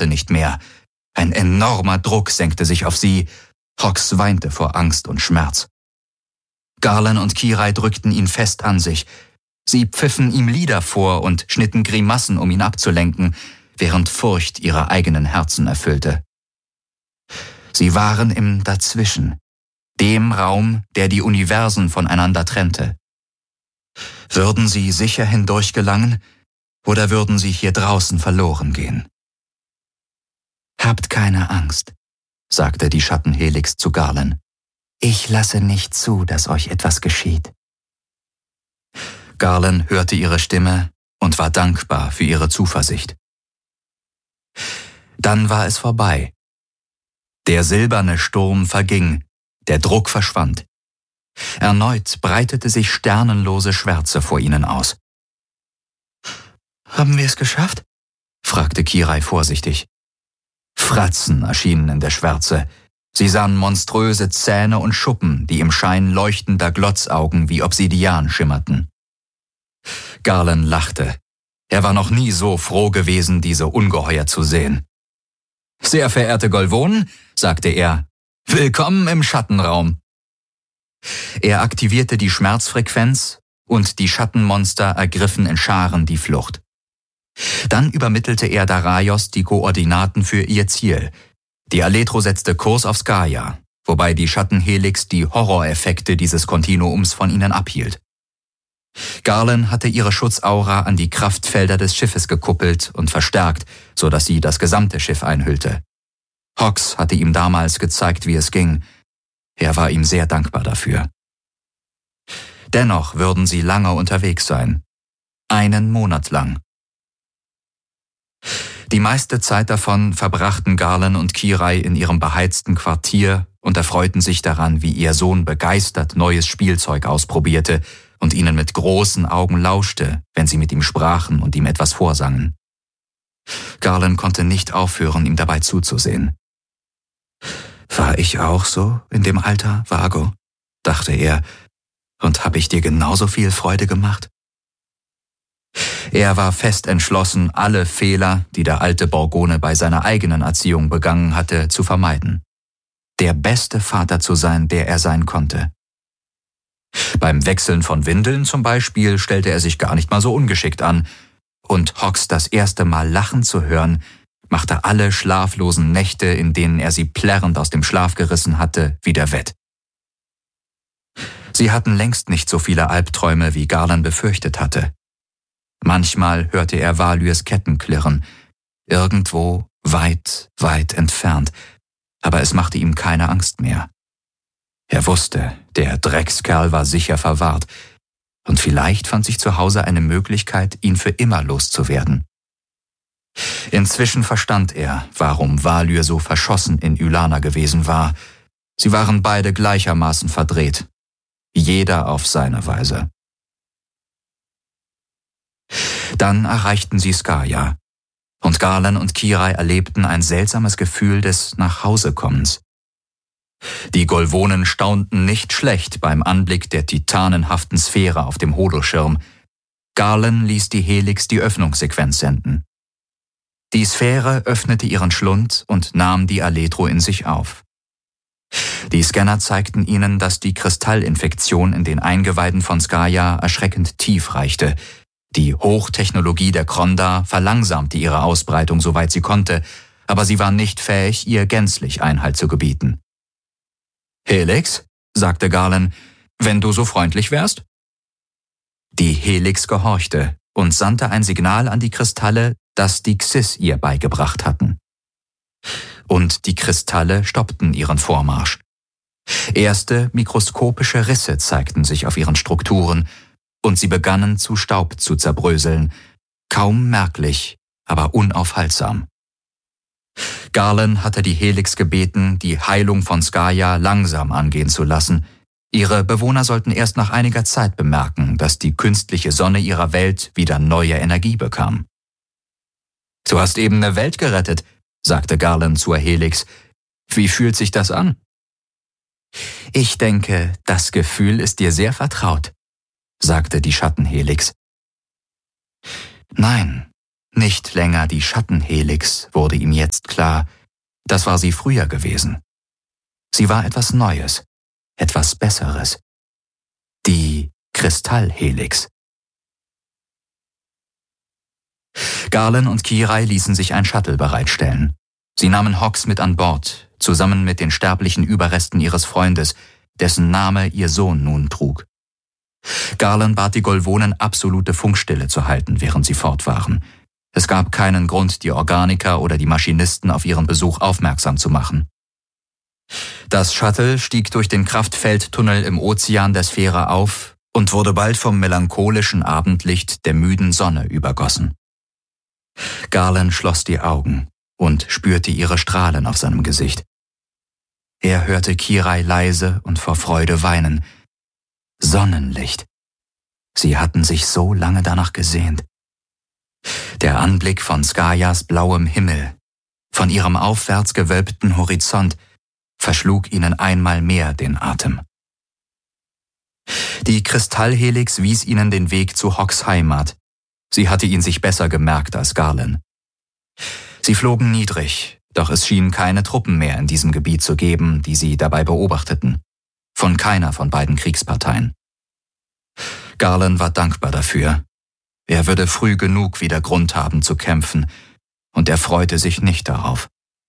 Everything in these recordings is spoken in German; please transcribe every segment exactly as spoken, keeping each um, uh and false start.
konnte nicht mehr. Ein enormer Druck senkte sich auf sie. Hox weinte vor Angst und Schmerz. Garland und Kirai drückten ihn fest an sich. Sie pfiffen ihm Lieder vor und schnitten Grimassen, um ihn abzulenken, während Furcht ihre eigenen Herzen erfüllte. Sie waren im Dazwischen, dem Raum, der die Universen voneinander trennte. Würden sie sicher hindurch gelangen, oder würden sie hier draußen verloren gehen? »Habt keine Angst«, sagte die Schattenhelix zu Garland. »Ich lasse nicht zu, dass euch etwas geschieht.« Garland hörte ihre Stimme und war dankbar für ihre Zuversicht. Dann war es vorbei. Der silberne Sturm verging, der Druck verschwand. Erneut breitete sich sternenlose Schwärze vor ihnen aus. »Haben wir es geschafft?« fragte Kirai vorsichtig. Fratzen erschienen in der Schwärze. Sie sahen monströse Zähne und Schuppen, die im Schein leuchtender Glotzaugen wie Obsidian schimmerten. Garland lachte. Er war noch nie so froh gewesen, diese Ungeheuer zu sehen. »Sehr verehrte Golvonen«, sagte er, »willkommen im Schattenraum.« Er aktivierte die Schmerzfrequenz und die Schattenmonster ergriffen in Scharen die Flucht. Dann übermittelte er Daraios die Koordinaten für ihr Ziel. Die Aletro setzte Kurs auf Skaya, wobei die Schattenhelix die Horroreffekte dieses Kontinuums von ihnen abhielt. Garland hatte ihre Schutzaura an die Kraftfelder des Schiffes gekuppelt und verstärkt, so dass sie das gesamte Schiff einhüllte. Hox hatte ihm damals gezeigt, wie es ging. Er war ihm sehr dankbar dafür. Dennoch würden sie lange unterwegs sein. Einen Monat lang. Die meiste Zeit davon verbrachten Garland und Kirai in ihrem beheizten Quartier und erfreuten sich daran, wie ihr Sohn begeistert neues Spielzeug ausprobierte und ihnen mit großen Augen lauschte, wenn sie mit ihm sprachen und ihm etwas vorsangen. Garland konnte nicht aufhören, ihm dabei zuzusehen. »War ich auch so in dem Alter, Vago?« dachte er. »Und habe ich dir genauso viel Freude gemacht?« Er war fest entschlossen, alle Fehler, die der alte Borgone bei seiner eigenen Erziehung begangen hatte, zu vermeiden. Der beste Vater zu sein, der er sein konnte. Beim Wechseln von Windeln zum Beispiel stellte er sich gar nicht mal so ungeschickt an, und Hox das erste Mal lachen zu hören, machte alle schlaflosen Nächte, in denen er sie plärrend aus dem Schlaf gerissen hatte, wieder wett. Sie hatten längst nicht so viele Albträume, wie Garland befürchtet hatte. Manchmal hörte er Valyrs Ketten klirren, irgendwo weit, weit entfernt, aber es machte ihm keine Angst mehr. Er wusste, der Dreckskerl war sicher verwahrt, und vielleicht fand sich zu Hause eine Möglichkeit, ihn für immer loszuwerden. Inzwischen verstand er, warum Valyr so verschossen in Ylana gewesen war. Sie waren beide gleichermaßen verdreht, jeder auf seine Weise. Dann erreichten sie Skaya, und Garland und Kirai erlebten ein seltsames Gefühl des Nachhausekommens. Die Golvonen staunten nicht schlecht beim Anblick der titanenhaften Sphäre auf dem Holoschirm. Garland ließ die Helix die Öffnungssequenz senden. Die Sphäre öffnete ihren Schlund und nahm die Aletro in sich auf. Die Scanner zeigten ihnen, dass die Kristallinfektion in den Eingeweiden von Skaya erschreckend tief reichte. Die Hochtechnologie der Kronda verlangsamte ihre Ausbreitung, soweit sie konnte, aber sie war nicht fähig, ihr gänzlich Einhalt zu gebieten. »Helix«, sagte Garland, »wenn du so freundlich wärst?« Die Helix gehorchte und sandte ein Signal an die Kristalle, das die Xys ihr beigebracht hatten. Und die Kristalle stoppten ihren Vormarsch. Erste mikroskopische Risse zeigten sich auf ihren Strukturen, und sie begannen zu Staub zu zerbröseln, kaum merklich, aber unaufhaltsam. Garland hatte die Helix gebeten, die Heilung von Skaya langsam angehen zu lassen. Ihre Bewohner sollten erst nach einiger Zeit bemerken, dass die künstliche Sonne ihrer Welt wieder neue Energie bekam. »Du hast eben eine Welt gerettet«, sagte Garland zur Helix. »Wie fühlt sich das an?« »Ich denke, das Gefühl ist dir sehr vertraut«, sagte die Schattenhelix. »Nein, Nicht länger die Schattenhelix, wurde ihm jetzt klar. Das war sie früher gewesen. Sie war etwas Neues, etwas Besseres. Die Kristallhelix. Garland und Kirai ließen sich ein Shuttle bereitstellen. Sie nahmen Hawks mit an Bord, zusammen mit den sterblichen Überresten ihres Freundes, dessen Name ihr Sohn nun trug. Garland bat die Golvonen, absolute Funkstille zu halten, während sie fort waren. Es gab keinen Grund, die Organiker oder die Maschinisten auf ihren Besuch aufmerksam zu machen. Das Shuttle stieg durch den Kraftfeldtunnel im Ozean der Sphäre auf und wurde bald vom melancholischen Abendlicht der müden Sonne übergossen. Garland schloss die Augen und spürte ihre Strahlen auf seinem Gesicht. Er hörte Kirai leise und vor Freude weinen. Sonnenlicht. Sie hatten sich so lange danach gesehnt. Der Anblick von Skayas blauem Himmel, von ihrem aufwärts gewölbten Horizont, verschlug ihnen einmal mehr den Atem. Die Kristallhelix wies ihnen den Weg zu Hawks Heimat. Sie hatte ihn sich besser gemerkt als Garland. Sie flogen niedrig, doch es schien keine Truppen mehr in diesem Gebiet zu geben, die sie dabei beobachteten. Von keiner von beiden Kriegsparteien. Garland war dankbar dafür. Er würde früh genug wieder Grund haben zu kämpfen, und er freute sich nicht darauf.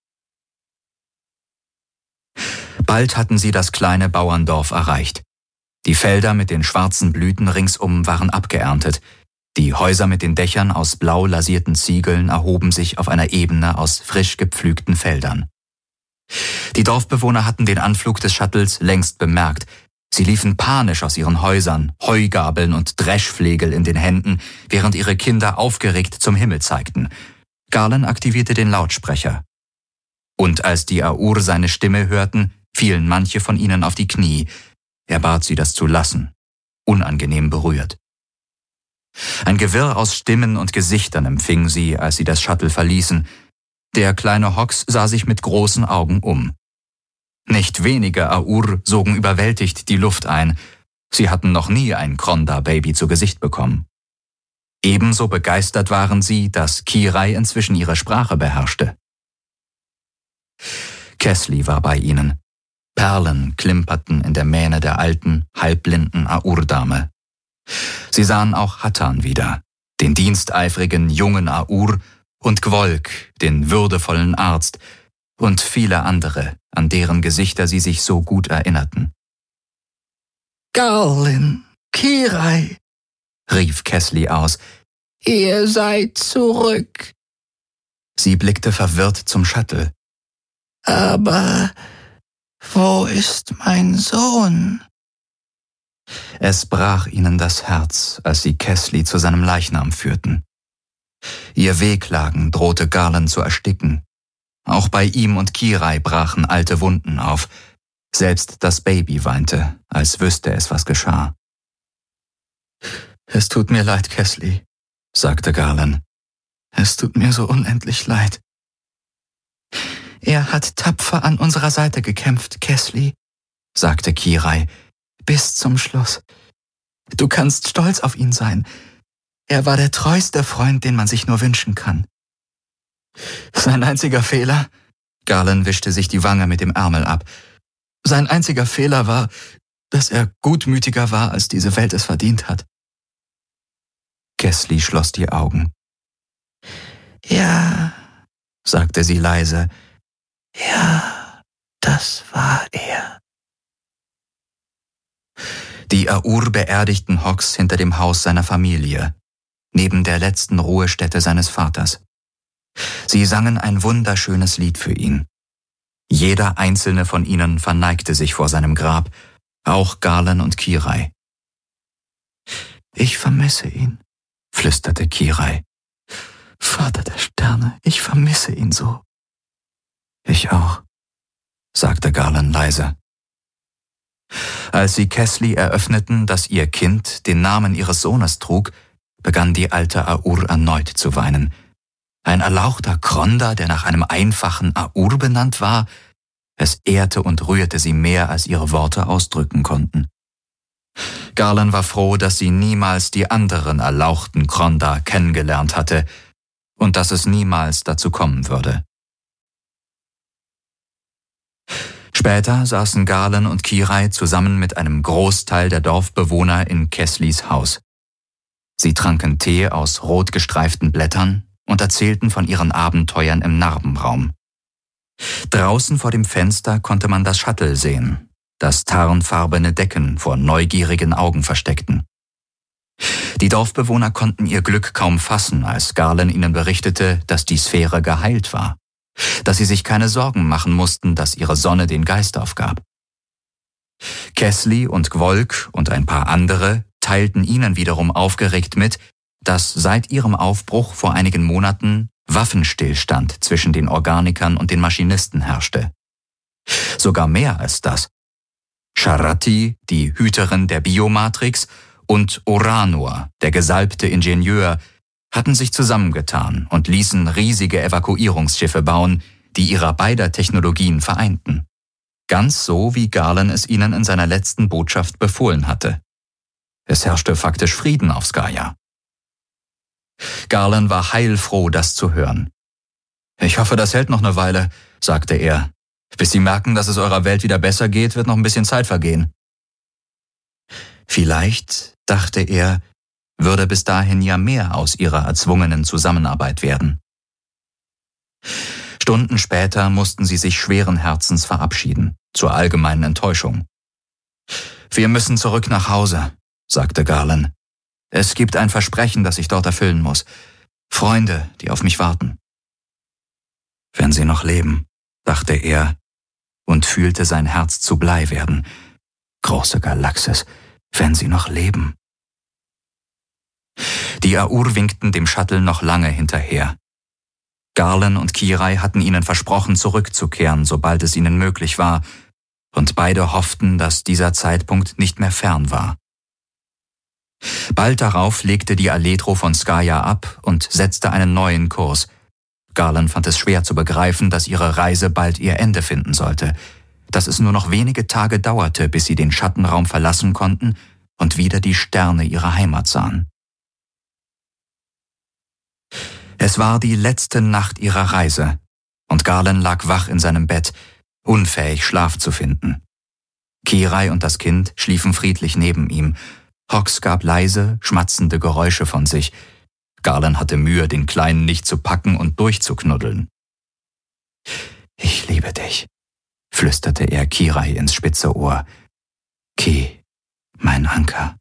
Bald hatten sie das kleine Bauerndorf erreicht. Die Felder mit den schwarzen Blüten ringsum waren abgeerntet. Die Häuser mit den Dächern aus blau lasierten Ziegeln erhoben sich auf einer Ebene aus frisch gepflügten Feldern. Die Dorfbewohner hatten den Anflug des Shuttles längst bemerkt. Sie liefen panisch aus ihren Häusern, Heugabeln und Dreschflegel in den Händen, während ihre Kinder aufgeregt zum Himmel zeigten. Garland aktivierte den Lautsprecher. Und als die Aur seine Stimme hörten, fielen manche von ihnen auf die Knie. Er bat sie, das zu lassen, unangenehm berührt. Ein Gewirr aus Stimmen und Gesichtern empfing sie, als sie das Shuttle verließen. Der kleine Hawks sah sich mit großen Augen um. Nicht wenige Aur sogen überwältigt die Luft ein. Sie hatten noch nie ein Kronda-Baby zu Gesicht bekommen. Ebenso begeistert waren sie, dass Kirai inzwischen ihre Sprache beherrschte. Kesli war bei ihnen. Perlen klimperten in der Mähne der alten, halbblinden Aur-Dame. Sie sahen auch Hattan wieder, den diensteifrigen jungen Aur, und Gwolk, den würdevollen Arzt, und viele andere, an deren Gesichter sie sich so gut erinnerten. »Garland, Kirai«, rief Kesli aus, »ihr seid zurück.« Sie blickte verwirrt zum Shuttle. »Aber wo ist mein Sohn?« Es brach ihnen das Herz, als sie Kesli zu seinem Leichnam führten. Ihr Wehklagen drohte Garland zu ersticken. Auch bei ihm und Kirai brachen alte Wunden auf. Selbst das Baby weinte, als wüsste es, was geschah. »Es tut mir leid, Kesli«, sagte Garland. »Es tut mir so unendlich leid. Er hat tapfer an unserer Seite gekämpft, Kesli«, sagte Kirai. »Bis zum Schluss. Du kannst stolz auf ihn sein. Er war der treueste Freund, den man sich nur wünschen kann.« »Sein einziger Fehler?« Garland wischte sich die Wange mit dem Ärmel ab. »Sein einziger Fehler war, dass er gutmütiger war, als diese Welt es verdient hat.« Kesli schloss die Augen. »Ja«, sagte sie leise. »Ja, das war er.« Die Aur beerdigten Hawks hinter dem Haus seiner Familie, neben der letzten Ruhestätte seines Vaters. Sie sangen ein wunderschönes Lied für ihn. Jeder einzelne von ihnen verneigte sich vor seinem Grab, auch Garland und Kirai. »Ich vermisse ihn«, flüsterte Kirai. »Vater der Sterne, ich vermisse ihn so.« »Ich auch«, sagte Garland leise. Als sie Kesli eröffneten, dass ihr Kind den Namen ihres Sohnes trug, begann die alte Aur erneut zu weinen. Ein erlauchter Kronda, der nach einem einfachen Aur benannt war, es ehrte und rührte sie mehr, als ihre Worte ausdrücken konnten. Garland war froh, dass sie niemals die anderen erlauchten Kronda kennengelernt hatte. und dass es niemals dazu kommen würde. Später saßen Galen und Kirai zusammen mit einem Großteil der Dorfbewohner in Kesleys Haus. Sie tranken Tee aus rot gestreiften Blättern und erzählten von ihren Abenteuern im Narbenraum. Draußen vor dem Fenster konnte man das Shuttle sehen, das tarnfarbene Decken vor neugierigen Augen versteckten. Die Dorfbewohner konnten ihr Glück kaum fassen, als Galen ihnen berichtete, dass die Sphäre geheilt war, dass sie sich keine Sorgen machen mussten, dass ihre Sonne den Geist aufgab. Kesley und Gwolk und ein paar andere teilten ihnen wiederum aufgeregt mit, dass seit ihrem Aufbruch vor einigen Monaten Waffenstillstand zwischen den Organikern und den Maschinisten herrschte. Sogar mehr als das. Sharati, die Hüterin der Biomatrix, und Oranor, der gesalbte Ingenieur, hatten sich zusammengetan und ließen riesige Evakuierungsschiffe bauen, die ihrer beider Technologien vereinten. Ganz so, wie Galen es ihnen in seiner letzten Botschaft befohlen hatte. Es herrschte faktisch Frieden auf Skaja. Galen war heilfroh, das zu hören. »Ich hoffe, das hält noch eine Weile«, sagte er. »Bis Sie merken, dass es eurer Welt wieder besser geht, wird noch ein bisschen Zeit vergehen.« Vielleicht, dachte er, würde bis dahin ja mehr aus ihrer erzwungenen Zusammenarbeit werden. Stunden später mussten sie sich schweren Herzens verabschieden, zur allgemeinen Enttäuschung. »Wir müssen zurück nach Hause«, sagte Galen. »Es gibt ein Versprechen, das ich dort erfüllen muss. Freunde, die auf mich warten.« Wenn sie noch leben, dachte er und fühlte sein Herz zu Blei werden. Große Galaxis, wenn sie noch leben. Die Aur winkten dem Shuttle noch lange hinterher. Galen und Kirai hatten ihnen versprochen, zurückzukehren, sobald es ihnen möglich war, und beide hofften, dass dieser Zeitpunkt nicht mehr fern war. Bald darauf legte die Aletro von Skaja ab und setzte einen neuen Kurs. Galen fand es schwer zu begreifen, dass ihre Reise bald ihr Ende finden sollte, dass es nur noch wenige Tage dauerte, bis sie den Schattenraum verlassen konnten und wieder die Sterne ihrer Heimat sahen. Es war die letzte Nacht ihrer Reise, und Galen lag wach in seinem Bett, unfähig Schlaf zu finden. Kirai und das Kind schliefen friedlich neben ihm. Hox gab leise, schmatzende Geräusche von sich. Galen hatte Mühe, den Kleinen nicht zu packen und durchzuknuddeln. »Ich liebe dich«, flüsterte er Kirai ins spitze Ohr. »Ki, mein Anker.«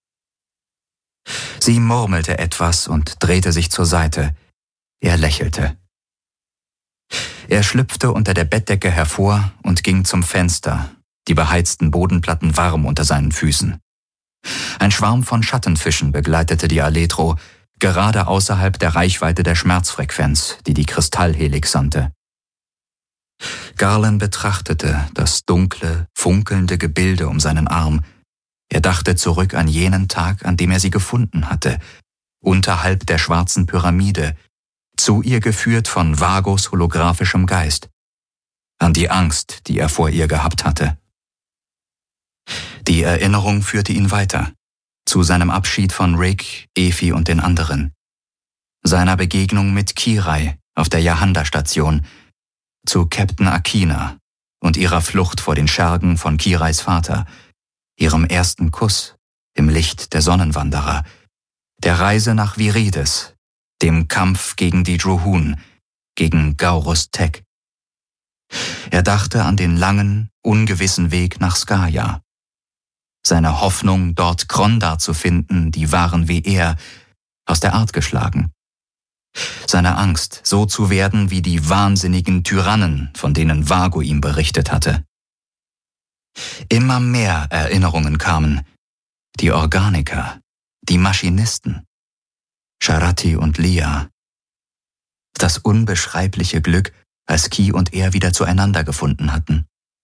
Sie murmelte etwas und drehte sich zur Seite. Er lächelte. Er schlüpfte unter der Bettdecke hervor und ging zum Fenster, die beheizten Bodenplatten warm unter seinen Füßen. Ein Schwarm von Schattenfischen begleitete die Aletro, gerade außerhalb der Reichweite der Schmerzfrequenz, die die Kristallhelix sandte. Galen betrachtete das dunkle, funkelnde Gebilde um seinen Arm. Er dachte zurück an jenen Tag, an dem er sie gefunden hatte, unterhalb der schwarzen Pyramide, zu ihr geführt von Vagos holographischem Geist, an die Angst, die er vor ihr gehabt hatte. Die Erinnerung führte ihn weiter, zu seinem Abschied von Rick, Efi und den anderen, seiner Begegnung mit Kirai auf der Yahanda-Station, zu Captain Akina und ihrer Flucht vor den Schergen von Kirais Vater, ihrem ersten Kuss im Licht der Sonnenwanderer, der Reise nach Virides, dem Kampf gegen die Druhun, gegen Gaurus Tech. Er dachte an den langen, ungewissen Weg nach Skaja, seine Hoffnung, dort Krondar zu finden, die waren wie er, aus der Art geschlagen. Seine Angst, so zu werden wie die wahnsinnigen Tyrannen, von denen Vago ihm berichtet hatte. Immer mehr Erinnerungen kamen. Die Organiker, die Maschinisten, Sharati und Lia. Das unbeschreibliche Glück, als Ki und er wieder zueinander gefunden hatten.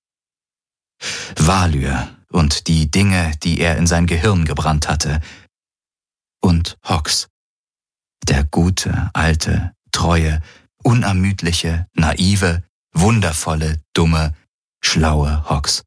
Valyr und die Dinge, die er in sein Gehirn gebrannt hatte. Und Hox, der gute, alte, treue, unermüdliche, naive, wundervolle, dumme, schlaue Hox.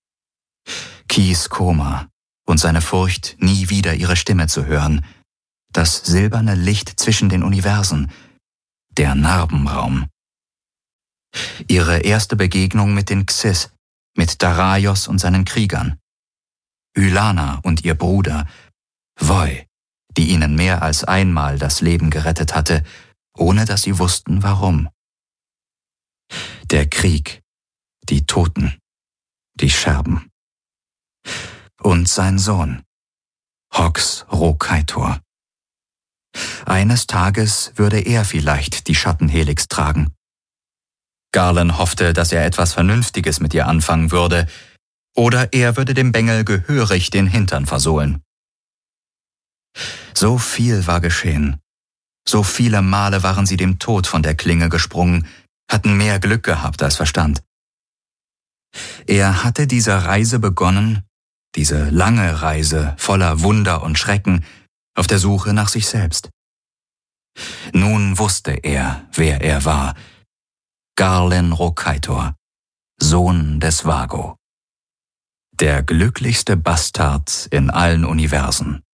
Kis Koma und seine Furcht, nie wieder ihre Stimme zu hören, das silberne Licht zwischen den Universen, der Narbenraum. Ihre erste Begegnung mit den Xyz, mit Daraios und seinen Kriegern. Ylana und ihr Bruder, Voi, die ihnen mehr als einmal das Leben gerettet hatte, ohne dass sie wussten, warum. Der Krieg, die Toten, die Scherben. Und sein Sohn, Hox Rokaitor. Eines Tages würde er vielleicht die Schattenhelix tragen. Garland hoffte, dass er etwas Vernünftiges mit ihr anfangen würde, oder er würde dem Bengel gehörig den Hintern versohlen. So viel war geschehen. So viele Male waren sie dem Tod von der Klinge gesprungen, hatten mehr Glück gehabt als Verstand. Er hatte diese Reise begonnen, diese lange Reise voller Wunder und Schrecken, auf der Suche nach sich selbst. Nun wusste er, wer er war. Garland Rokaitor, Sohn des Vago. Der glücklichste Bastard in allen Universen.